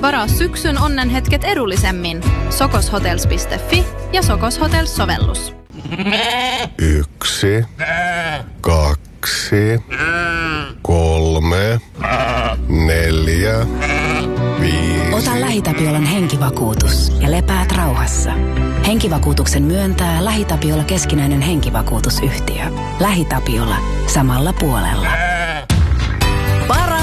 Varaa syksyn onnenhetket edullisemmin. Sokoshotels.fi ja Sokos Hotels-sovellus. 1, 2, 3, 4, 5. Ota LähiTapiolan henkivakuutus ja lepäät rauhassa. Henkivakuutuksen myöntää LähiTapiola keskinäinen henkivakuutusyhtiö. LähiTapiola. Samalla puolella.